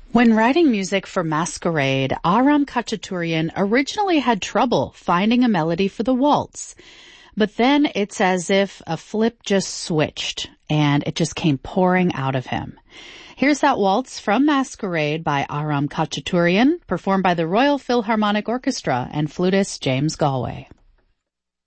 When writing music for Masquerade, Aram Khachaturian originally had trouble finding a melody for the waltz. But then it's as if a flip just switched, and it just came pouring out of him. Here's that waltz from Masquerade by Aram Khachaturian, performed by the Royal Philharmonic Orchestra and flutist James Galway.